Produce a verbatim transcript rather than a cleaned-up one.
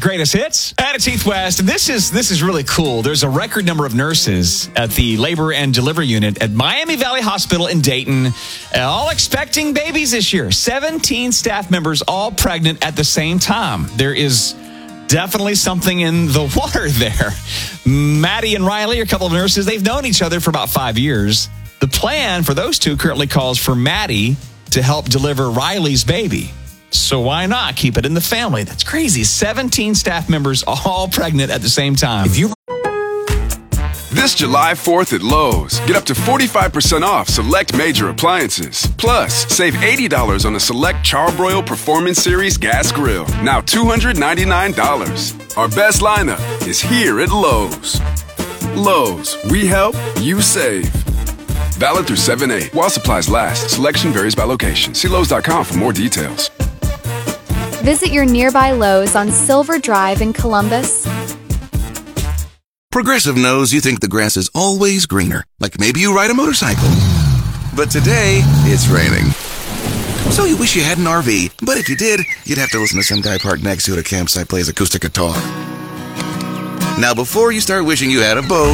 greatest hits. And it's Heath West. And this is this is really cool. There's a record number of nurses at the labor and delivery unit at Miami Valley Hospital in Dayton, all expecting babies this year. seventeen staff members all pregnant at the same time. There is definitely something in the water there. Maddie and Riley are a couple of nurses. They've known each other for about five years. The plan for those two currently calls for Maddie to help deliver Riley's baby. So why not keep it in the family? That's crazy. seventeen staff members all pregnant at the same time. If you This July fourth at Lowe's, get up to forty-five percent off select major appliances. Plus, save eighty dollars on a select Charbroil Performance Series gas grill, now two hundred ninety-nine dollars. Our best lineup is here at Lowe's. Lowe's, we help, you save. Valid through seven eight. While supplies last, selection varies by location. See Lowe's dot com for more details. Visit your nearby Lowe's on Silver Drive in Columbus. Progressive knows you think the grass is always greener, like maybe you ride a motorcycle. But today, it's raining. So you wish you had an R V, but if you did, you'd have to listen to some guy parked next to you at a campsite play his acoustic guitar. Now, before you start wishing you had a boat,